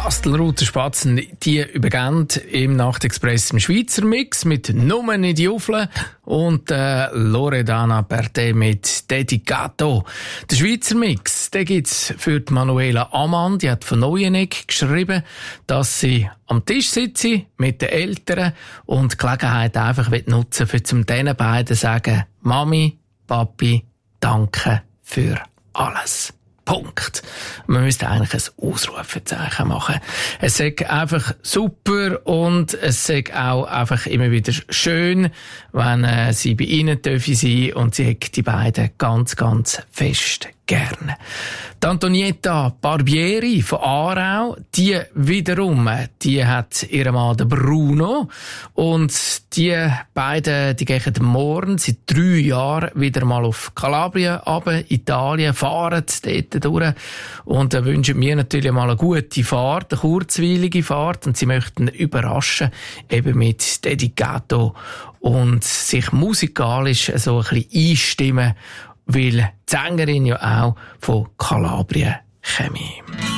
Kastelruther Spatzen, die übergeben im Nachtexpress im Schweizer Mix mit «Nummer nicht Juffeln» und Loredana Berthe mit «Dedicato». Der Schweizer Mix, den gibt's für die Manuela Amann, die hat von Neueneck geschrieben, dass sie am Tisch sitze mit den Eltern und die Gelegenheit einfach nutzen will, um diesen beiden zu sagen, Mami, Papi, danke für alles. Punkt. Man müsste eigentlich ein Ausrufezeichen machen. Es ist einfach super und es ist auch einfach immer wieder schön, wenn sie bei ihnen dürfen sein und sie hat die beiden ganz, ganz fest gerne. Die Antonietta Barbieri von Aarau, die wiederum, die hat ihren Mann den Bruno und die beiden, die gehen morgen seit 3 Jahren wieder mal auf Kalabrien runter, Italien, fahren dort durch und wünschen mir natürlich mal eine gute Fahrt, eine kurzweilige Fahrt und sie möchten überraschen, eben mit Dedicato und sich musikalisch so ein bisschen einstimmen, weil die Sängerin ja auch von Kalabrien käme.